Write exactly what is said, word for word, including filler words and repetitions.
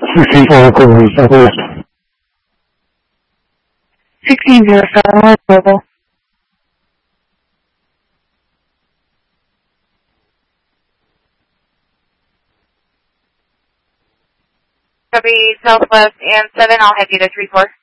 sixteen four Global Southwest. sixteen zero seven West Global. Copy Southwest and seven, I'll head you to three four.